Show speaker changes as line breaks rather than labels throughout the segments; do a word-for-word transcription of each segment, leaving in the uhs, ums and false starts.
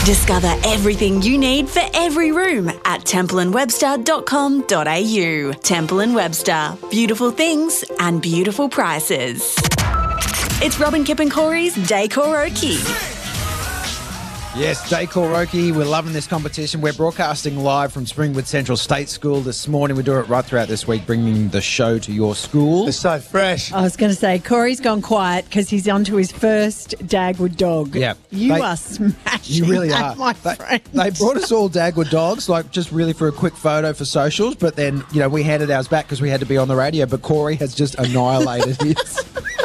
Discover everything you need for every room at temple and webster dot com dot a u. Temple and Webster. Beautiful things and beautiful prices. It's Robin Kip and Corey's Decoroki.
Yes, Decoroki. We're loving this competition. We're broadcasting live from Springwood Central State School this morning. We do it right throughout this week, bringing the show to your school.
It's so fresh.
I was going to say, Corey's gone quiet because he's onto his first Dagwood dog.
Yeah.
You
They-
are smashing
You really
that,
are.
my
they,
friend.
they brought us all Dagwood dogs, like just really for a quick photo for socials, but then, you know, we handed ours back because we had to be on the radio, but Corey has just annihilated his.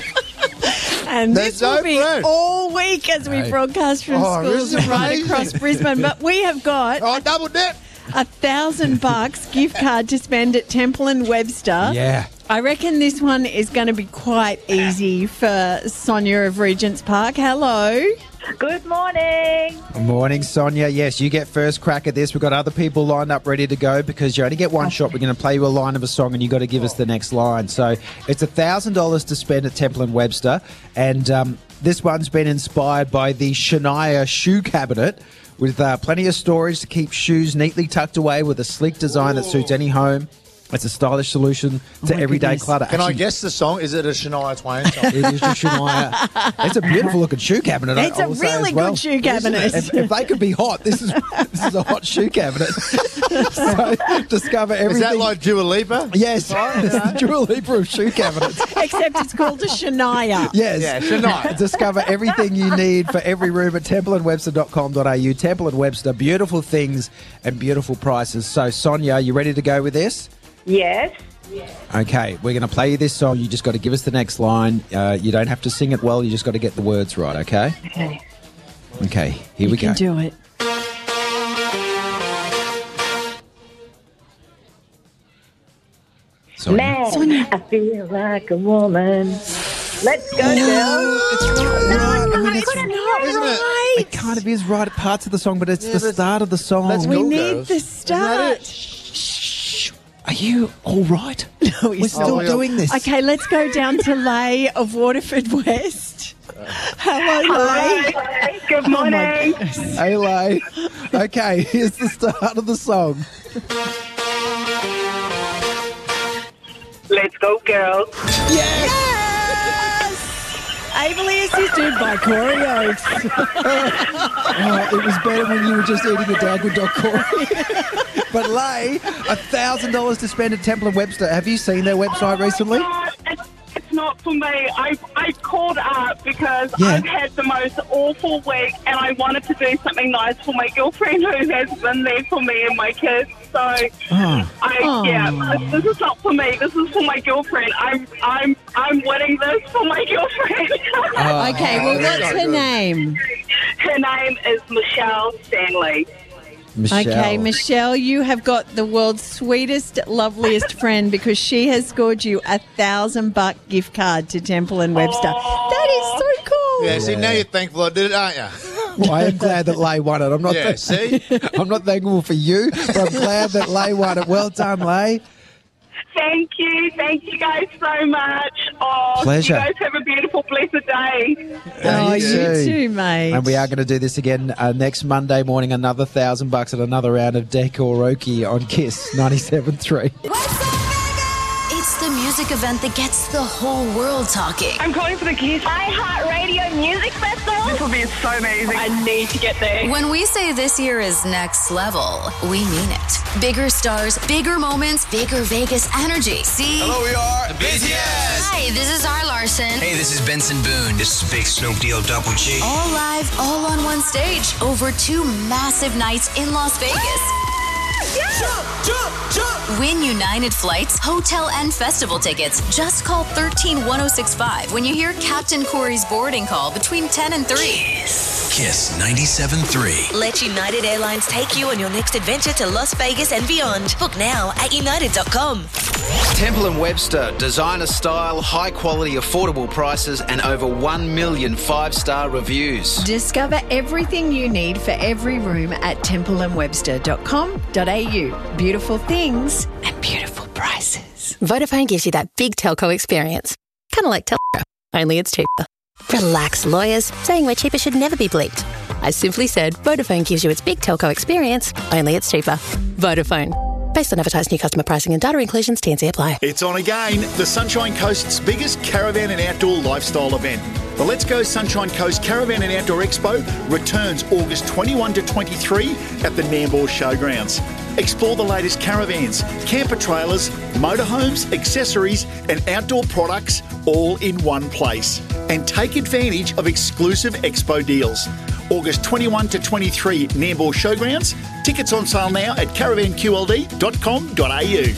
And
They're
this
so
will be
fresh.
all week as we
Right.
broadcast from
Oh,
schools
this is
right
amazing.
across Brisbane. But we have got
Oh, double dip.
a thousand bucks gift card to spend at Temple and Webster.
Yeah.
I reckon this one is going to be quite easy for Sonia of Regents Park. Hello.
Good morning.
Good morning, Sonia. Yes, you get first crack at this. We've got other people lined up ready to go because you only get one shot. We're going to play you a line of a song and you've got to give us the next line. So it's one thousand dollars to spend at Temple and Webster. And um, this one's been inspired by the Shania shoe cabinet with uh, plenty of storage to keep shoes neatly tucked away with a sleek design that suits any home. It's a stylish solution to
my
everyday
goodness.
clutter.
Can I
Actually,
guess the song? Is it a Shania Twain song?
It is just Shania. It's a beautiful looking shoe cabinet. I-
It's
I
a
will say
really
as well.
good shoe cabinet.
If, if they could be hot, this is this is a hot shoe cabinet. So discover
Is
everything.
that like Dua Lipa?
Yes, it's the Dua Lipa of shoe cabinets.
Except it's called a Shania.
Yes,
Yeah, Shania.
discover everything you need for every room at temple and webster dot com dot a u. Temple and Webster, beautiful things and beautiful prices. So Sonia, you ready to go with this?
Yes.
Okay, we're going to play you this song. You just got to give us the next line. Uh, you don't have to sing it well. You just got to get the words right, okay?
Okay.
Okay, here
You
we
can
go.
do it.
Sonia.
Man, I feel like a woman. Let's go, girls.
It's right, right. I mean, it's,
not
Isn't it?
right.
it kind of is right at parts of the song, but it's
Yeah,
the
but
start of the song.
let's
We
go,
need
girls.
the
Isn't that
start.
Shh. Are you all right?
No,
We're
he's
still
not.
doing this.
Okay, let's go down to Lay of Waterford West. Hello, Lay.
Good
Oh, my
morning.
goodness.
Hey, Lay. Okay, here's the start of the song.
Let's go, girls.
Yes! Ably assisted by Corey Oates.
Oh, it was better when you were just eating a Dagwood dog, Corey. But Lay, one thousand dollars to spend at Temple and Webster. Have you seen their website recently?
No, it's, it's not for me. I I called up because
Yeah.
I've had the most awful week and I wanted to do something nice for my girlfriend who has been there for me and my kids. So
Oh.
I
Oh.
yeah, this, this is not for me. This is for my girlfriend. I'm I'm I'm winning this for my girlfriend.
Oh,
Okay, well,
that's
what's
so
her
good.
name?
Her name is Michelle Stanley.
Michelle.
Okay, Michelle, you have got the world's sweetest, loveliest friend because she has scored you a thousand buck gift card to Temple and Webster. That is so cool.
Yeah, see, now you're thankful I did it, aren't you?
Well, I am glad that Lay won it. I'm not.
Yeah,
thank-
see?
I'm not thankful for you, but I'm glad that Lay won it. Well done, Lay.
Thank you. Thank you guys so much. Oh,
Pleasure.
You guys have a beautiful, blessed day.
Oh,
you
you
too.
too, mate.
And we are going to do this again uh, next Monday morning. Another thousand bucks and another round of Decoroki on Kiss ninety-seven point three.
It's the music event that gets the whole world talking.
I'm calling for the Kiss
iHeartRadio Music Festival.
This will be so amazing. I need to get there.
When we say this year is next level, we mean it. Bigger stars, bigger moments, bigger Vegas energy. See?
Hello, we are the B T S.
Hi, this is R. Larson.
Hey, this is Benson Boone. This is Big Snoop Deal Double G.
All live, all on one stage, over two massive nights in Las Vegas.
Jump, jump, jump.
Win United Flights, hotel, and festival tickets. Just call one three one oh six five when you hear Captain Corey's boarding call between ten and three.
Kiss ninety-seven point three.
Let United Airlines take you on your next adventure to Las Vegas and beyond. Book now at united dot com.
Temple and Webster, designer style, high quality, affordable prices, and over one million five-star reviews.
Discover everything you need for every room at temple and webster dot com dot a u. Beautiful things and beautiful prices.
Vodafone gives you that big telco experience. Kind of like Telco, only it's cheaper. Relax, lawyers. Saying we're cheaper should never be bleeped. I simply said Vodafone gives you its big telco experience, only it's cheaper. Vodafone. Based on advertised new customer pricing and data inclusions, T and C apply.
It's on again, the Sunshine Coast's biggest caravan and outdoor lifestyle event. The Let's Go Sunshine Coast Caravan and Outdoor Expo returns August twenty-first to twenty-third at the Nambour Showgrounds. Explore the latest caravans, camper trailers, motorhomes, accessories and outdoor products all in one place. And take advantage of exclusive expo deals. August twenty-first to twenty-third, Nambour Showgrounds. Tickets on sale now at caravan q l d dot com dot a u.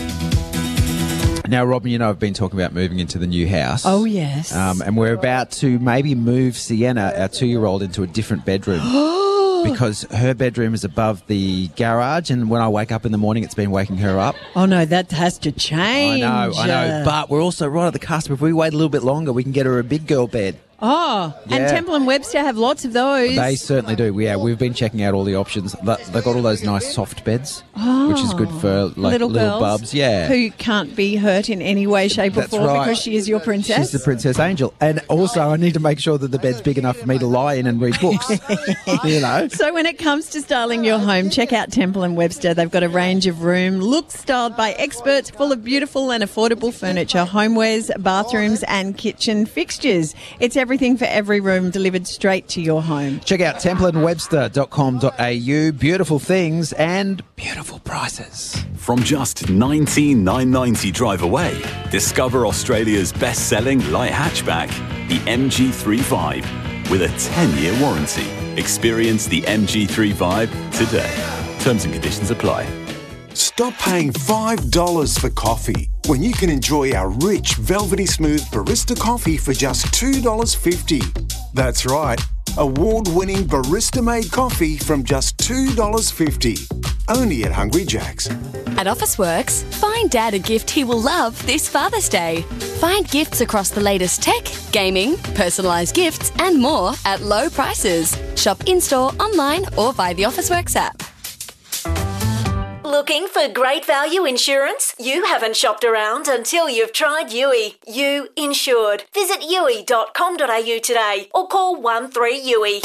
Now, Robin, you know I've been talking about moving into the new house.
Oh, yes.
Um, and we're about to maybe move Sienna, our two-year-old, into a different bedroom. Because her bedroom is above the garage, and when I wake up in the morning, it's been waking her up.
Oh, no, that has to change.
I know, I know. But we're also right at the cusp. If we wait a little bit longer, we can get her a big girl bed.
Oh,
Yeah.
and Temple and Webster have lots of those.
They certainly do. Yeah, we've been checking out all the options. They- They've got all those nice soft beds,
Oh.
which is good for like
little,
little,
girls
bubs. Yeah.
who can't be hurt in any way, shape, or
That's
form
right.
because she is your princess.
She's the princess angel. And also, I need to make sure that the bed's big enough for me to lie in and read books. You know?
So when it comes to styling your home, check out Temple and Webster. They've got a range of room looks styled by experts, full of beautiful and affordable furniture, homewares, bathrooms and kitchen fixtures. It's everything for every room delivered straight to your home.
Check out temple and webster dot com dot a u. Beautiful things and beautiful prices.
From just nineteen thousand nine hundred ninety drive away, discover Australia's best-selling light hatchback, the M G thirty-five, with a ten-year warranty. Experience the M G thirty-five today. Terms and conditions apply.
Stop paying five dollars for coffee when you can enjoy our rich, velvety smooth barista coffee for just two dollars fifty. That's right, award-winning barista-made coffee from just two dollars fifty. Only at Hungry Jack's.
At Officeworks, find Dad a gift he will love this Father's Day. Find gifts across the latest tech, gaming, personalised gifts and more at low prices. Shop in-store, online or via the Officeworks app.
Looking for great value insurance? You haven't shopped around until you've tried U I. You Insured. Visit u i dot com dot a u today or call one three U I.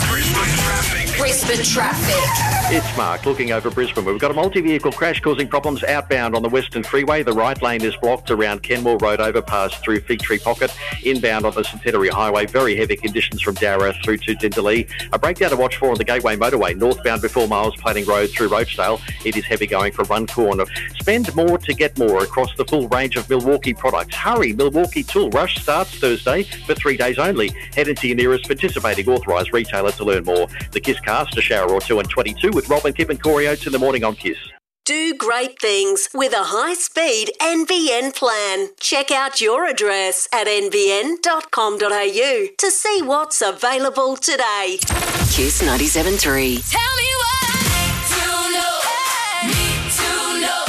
Brisbane traffic. It's Mark looking over Brisbane. We've got a multi-vehicle crash causing problems outbound on the Western Freeway. The right lane is blocked around Kenmore Road overpass through Fig Tree Pocket. Inbound on the Centenary Highway, very heavy conditions from Darra through to Dindalee. A breakdown to watch for on the Gateway Motorway, northbound before Miles Planning Road through Rochedale. It is heavy going from Runcorn. Spend more to get more across the full range of Milwaukee products. Hurry, Milwaukee Tool Rush starts Thursday for three days only. Head into your nearest participating authorised retailer to learn more. The Kiss Cast, a shower or two and twenty-two with Robin, Kip and Corey Oates in the morning on Kiss.
Do great things with a high-speed N B N plan. Check out your address at n b n dot com dot a u to see what's available today. Kiss ninety-seven point three.
Tell me what to know. Need to know.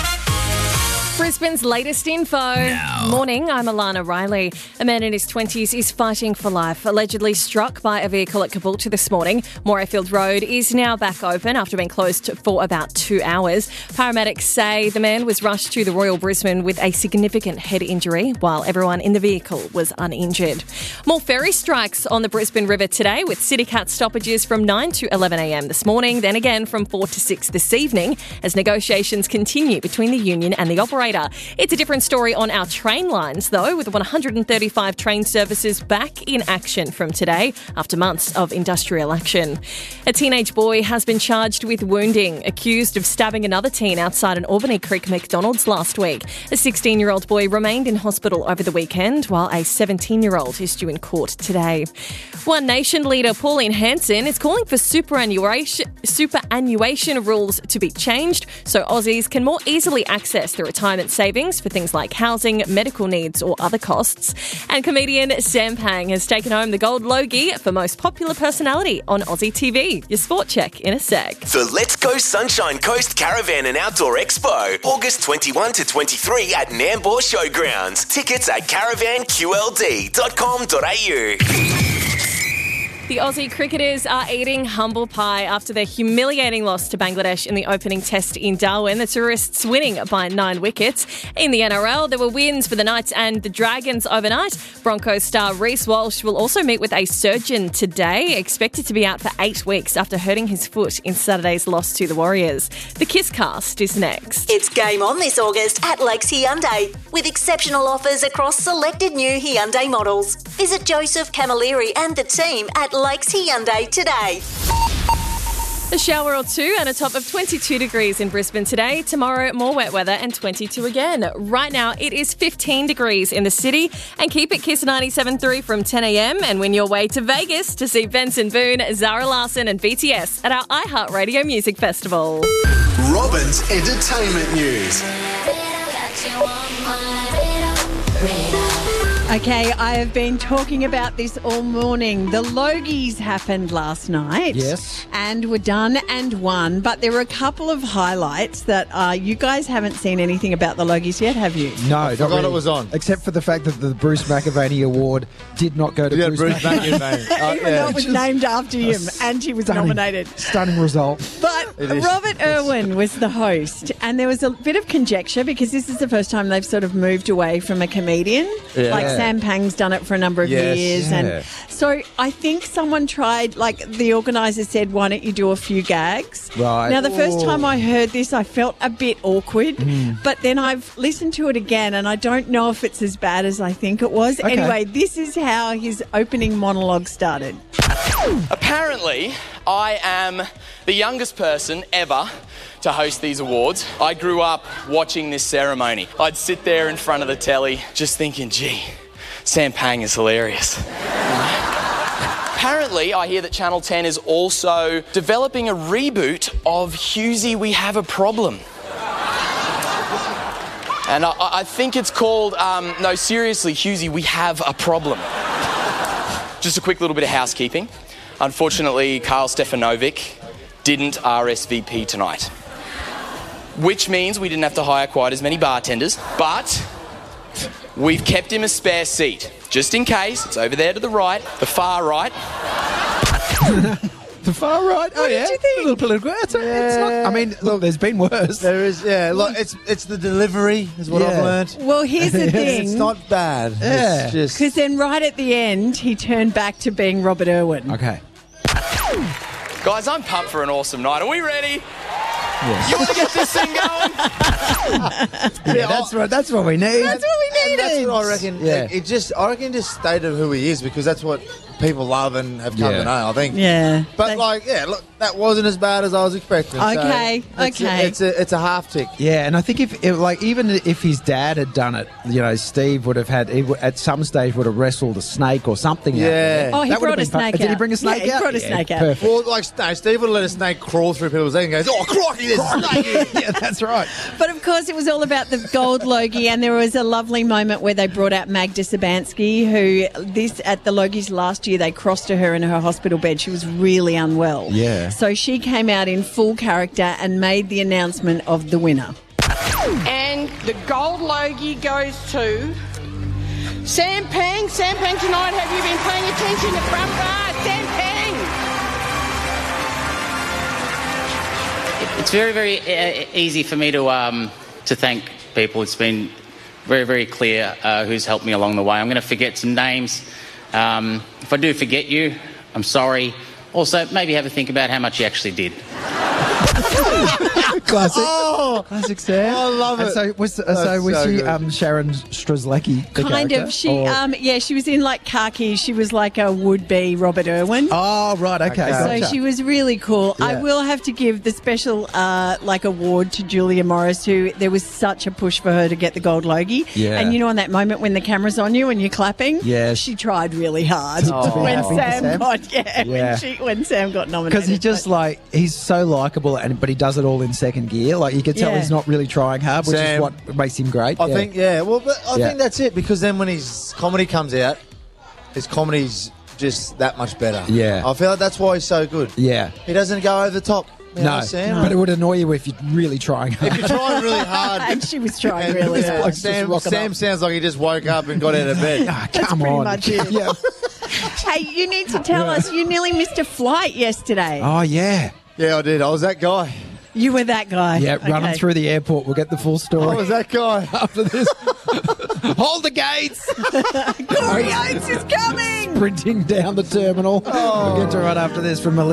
Brisbane's latest info. Now. Morning, I'm Alana Riley. A man in his twenties is fighting for life, allegedly struck by a vehicle at Caboolture this morning. Morayfield Road is now back open after being closed for about two hours. Paramedics say the man was rushed to the Royal Brisbane with a significant head injury, while everyone in the vehicle was uninjured. More ferry strikes on the Brisbane River today, with CityCat stoppages from nine to eleven a m this morning, then again from four to six this evening, as negotiations continue between the union and the operator. It's a different story on our train lines, though, with one hundred thirty-five train services back in action from today after months of industrial action. A teenage boy has been charged with wounding, accused of stabbing another teen outside an Albany Creek McDonald's last week. A sixteen-year-old boy remained in hospital over the weekend, while a seventeen-year-old is due in court today. One Nation leader Pauline Hanson is calling for superannuation, superannuation rules to be changed so Aussies can more easily access the retirement savings for things like housing, medical needs or other costs. And comedian Sam Pang has taken home the gold Logie for most popular personality on Aussie T V. Your sport check in a sec.
The Let's Go Sunshine Coast Caravan and Outdoor Expo, August twenty-first to twenty-third at Nambour Showgrounds. Tickets at caravan q l d dot com dot a u.
The Aussie cricketers are eating humble pie after their humiliating loss to Bangladesh in the opening test in Darwin. The tourists winning by nine wickets. In the N R L, there were wins for the Knights and the Dragons overnight. Broncos star Reece Walsh will also meet with a surgeon today, expected to be out for eight weeks after hurting his foot in Saturday's loss to the Warriors. The Kiss Cast is next.
It's game on this August at Lakes Hyundai with exceptional offers across selected new Hyundai models. Visit Joseph Camilleri and the team at Lakes Hyundai today.
A shower or two and a top of twenty-two degrees in Brisbane today. Tomorrow, more wet weather and twenty-two again. Right now, it is fifteen degrees in the city. And keep it Kiss ninety-seven point three from ten a.m. and win your way to Vegas to see Benson Boone, Zara Larsson and B T S at our iHeartRadio Music Festival.
Robin's entertainment news.
Okay, I have been talking about this all morning. The Logies happened last night.
Yes.
And were done and won. But there were a couple of highlights that uh, you guys haven't seen anything about the Logies yet, have you?
No,
I
not
forgot
really.
it was on.
Except for the fact that the Bruce McAvaney Award did not go to
Yeah,
Bruce,
Bruce
McAvaney.
McAvaney. Oh,
Even though it was named after him and he was
Stunning.
nominated.
Stunning result.
But
It is.
Robert Irwin was the host, and there was a bit of conjecture because this is the first time they've sort of moved away from a comedian.
Yeah.
Like Sam Pang's done it for a number of
Yes.
years.
Yeah.
And so I think someone tried, like the organiser said, why don't you do a few gags?
Right.
Now, the first
Ooh.
time I heard this, I felt a bit awkward, but then I've listened to it again and I don't know if it's as bad as I think it was.
Okay.
Anyway, this is how his opening monologue started.
Apparently, I am the youngest person ever to host these awards. I grew up watching this ceremony. I'd sit there in front of the telly just thinking, gee, Sam Pang is hilarious. Apparently, I hear that Channel ten is also developing a reboot of Hughesy, We Have a Problem. And I, I think it's called, um, no, seriously, Hughesy, We Have a Problem. Just a quick little bit of housekeeping. Unfortunately, Carl Stefanovic didn't R S V P tonight, which means we didn't have to hire quite as many bartenders, but we've kept him a spare seat, just in case. It's over there to the right, the far right.
The far right? Oh,
What
yeah.
did you think?
A little political. It's, it's not, I mean, look, there's been worse.
There is, yeah. Look, it's it's the delivery is what
Yeah.
I've learned.
Well, here's the thing.
It's not bad.
Yeah.
It's just
Because then right at the end, he turned back to being Robert Irwin.
Okay.
Guys, I'm pumped for an awesome night. Are we ready? You want to get this thing going?
Yeah, that's what that's what we need.
That's what we
And
needed.
that's what I reckon.
Yeah.
It, it just, I reckon, just stated who he is because that's what people love and have come
Yeah.
to know. I think.
Yeah.
But
They-
like, yeah, look, that wasn't as bad as I was expecting. so
Okay,
it's a-
okay.
it's a it's a half tick.
Yeah, and I think if, if like even if his dad had done it, you know, Steve would have had he would, at some stage would have wrestled a snake or something.
Yeah.
out there.
Oh, he
That would
brought
have
a
been fun.
snake
Did he
out.
bring a snake
Yeah, he
out?
brought a
Yeah,
snake out.
perfect.
Well, like no, Steve would have let a snake crawl through people's leg and goes, "Oh, crikey, there's a snake here."
Yeah, that's right.
But of course, it was all about the gold Logie, and there was a lovely moment where they brought out Magda Sabansky, who this at the Logies last year they crossed to her in her hospital bed. She was really unwell.
Yeah.
So she came out in full character and made the announcement of the winner.
And the gold Logie goes to Sam Pang. Sam Pang tonight, have you been paying attention to front bar? Sam Pang!
It's very, very uh, easy for me to um, to thank people. It's been very, very clear uh, who's helped me along the way. I'm going to forget some names. Um, if I do forget you, I'm sorry. Also, maybe have a think about how much you actually did.
Classic.
Oh,
Classic Sam.
I love
And
it.
so was, uh,
That's
so was
so
she
good.
um, Sharon Strzelecki? the
Kind
character?
of. She,
Or-
um, yeah, she was in like khaki. She was like a would-be Robert Irwin.
Oh, right. Okay.
Okay.
Gotcha.
So she was really cool. I
Yeah.
will have to give the special uh, like award to Julia Morris, who there was such a push for her to get the gold Logie.
Yeah.
And you know, in that moment when the camera's on you and you're clapping,
Yeah.
she tried really hard
To- to be
when
happy for
Sam,
Sam?
got yeah,
Yeah.
when she when Sam got nominated.
Because he just like he's so likable, and but he does it all in second gear. Like you can tell
Yeah.
he's not really trying hard, which
Sam-
is what makes him great.
I
Yeah.
think, yeah. Well, but I
Yeah.
think that's it because then when his comedy comes out, his comedy's just that much better.
Yeah.
I feel like that's why he's so good.
Yeah.
He doesn't go over the top. You know,
No,
Sam.
but it would annoy you if you're really trying hard.
If you're trying really hard.
and she was trying
and
really
yeah,
hard.
bloke's just
Sam,
rocking
Sam
up.
sounds like he just woke up and got out of bed.
Ah,
That's
come
pretty
on.
much it.
Yeah.
Hey, you need to tell us, you nearly missed a flight yesterday.
Oh, yeah.
Yeah, I did. I was that guy.
You were that guy.
Yeah,
Okay.
running through the airport. We'll get the full story.
I was that guy.
After this. Hold the gates!
Corey Oates is coming!
Sprinting down the terminal.
Oh.
We'll get to right after this from Melissa.